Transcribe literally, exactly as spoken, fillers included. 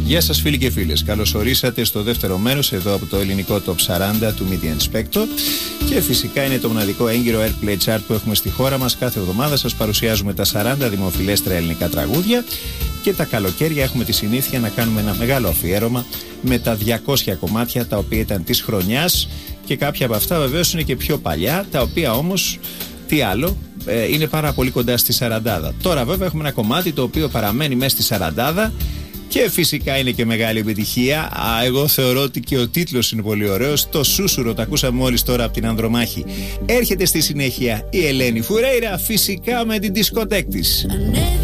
Γεια σας φίλοι και φίλες, καλώς ορίσατε στο δεύτερο μέρος εδώ από το ελληνικό Top σαράντα του Media Inspector και φυσικά είναι το μοναδικό έγκυρο Airplay Chart που έχουμε στη χώρα μας. Κάθε εβδομάδα σας παρουσιάζουμε τα σαράντα δημοφιλέστερα ελληνικά τραγούδια και τα καλοκαίρια έχουμε τη συνήθεια να κάνουμε ένα μεγάλο αφιέρωμα με τα διακόσια κομμάτια τα οποία ήταν της χρονιάς και κάποια από αυτά βεβαίως είναι και πιο παλιά, τα οποία όμως τι άλλο, ε, είναι πάρα πολύ κοντά στη σαραντάδα. Τώρα βέβαια έχουμε ένα κομμάτι το οποίο παραμένει μέσα στη σαραντάδα και φυσικά είναι και μεγάλη επιτυχία. Α, εγώ θεωρώ ότι και ο τίτλος είναι πολύ ωραίος. Το Σούσουρο, το ακούσαμε μόλις τώρα από την Ανδρομάχη. Έρχεται στη συνέχεια η Ελένη Φουρέιρα, φυσικά με την δισκοτέκ της.